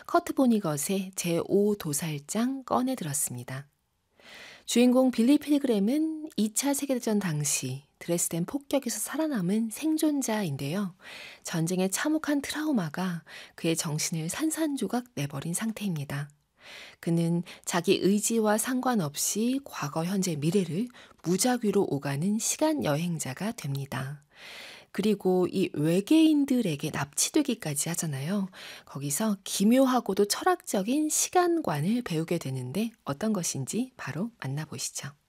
커트 보니것의 제5도살장 꺼내 들었습니다. 주인공 빌리 필그램은 2차 세계대전 당시 드레스덴 폭격에서 살아남은 생존자인데요. 전쟁의 참혹한 트라우마가 그의 정신을 산산조각 내버린 상태입니다. 그는 자기 의지와 상관없이 과거, 현재, 미래를 무작위로 오가는 시간 여행자가 됩니다. 그리고 이 외계인들에게 납치되기까지 하잖아요. 거기서 기묘하고도 철학적인 시간관을 배우게 되는데 어떤 것인지 바로 만나보시죠.